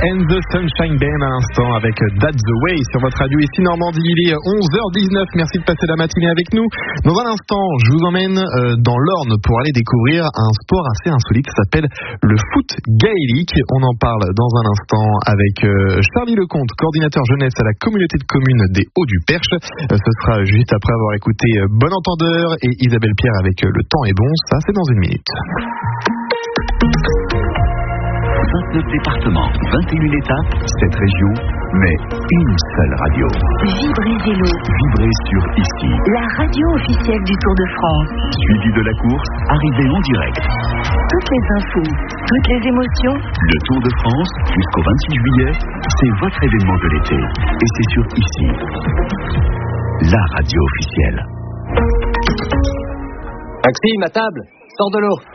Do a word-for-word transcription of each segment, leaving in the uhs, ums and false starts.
and the Sunshine Band à l'instant avec That's the Way sur votre radio ici Normandie. Il est onze heures dix-neuf. Merci de passer la matinée avec nous. Dans un instant, je vous emmène euh, dans l'Orne pour aller découvrir un sport assez insolite qui s'appelle le foot gaélique. On en parle dans un instant avec euh, Charlie Lecomte, coordinateur jeunesse à la communauté de communes des Hauts du Perche. Euh, ce sera juste après avoir écouté euh, Bon Entendeur et Isabelle Pierre avec euh, Le temps est bon. Ça, c'est dans une minute. vingt-neuf départements, vingt et une étapes, sept régions, mais une seule radio. Vibrez Vélo. Vibrez sur ici. La radio officielle du Tour de France. Suivi de la course, arrivée en direct. Toutes les infos, toutes les émotions. Le Tour de France, jusqu'au vingt-six juillet, c'est votre événement de l'été. Et c'est sur ici. La radio officielle. Maxime, à table, sors de l'eau.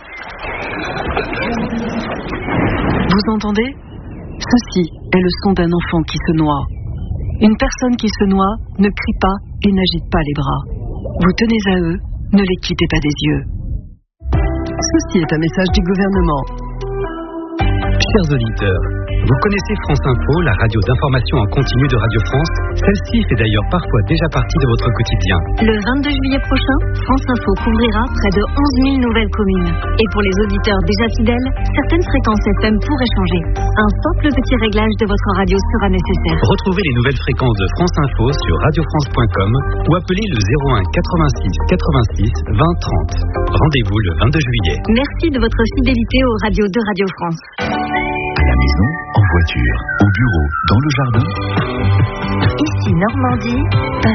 Vous entendez ? Ceci est le son d'un enfant qui se noie. Une personne qui se noie ne crie pas et n'agite pas les bras. Vous tenez à eux, ne les quittez pas des yeux. Ceci est un message du gouvernement. Chers auditeurs, vous connaissez France Info, la radio d'information en continu de Radio France. Celle-ci fait d'ailleurs parfois déjà partie de votre quotidien. Le vingt-deux juillet prochain, France Info couvrira près de onze mille nouvelles communes. Et pour les auditeurs déjà fidèles, certaines fréquences F M pourraient changer. Un simple petit réglage de votre radio sera nécessaire. Retrouvez les nouvelles fréquences de France Info sur radio france point com ou appelez le zéro un quatre-vingt-six quatre-vingt-six vingt trente. Rendez-vous le vingt-deux juillet. Merci de votre fidélité aux radios de Radio France. À la maison, en voiture, au bureau, dans le jardin. Ici Normandie.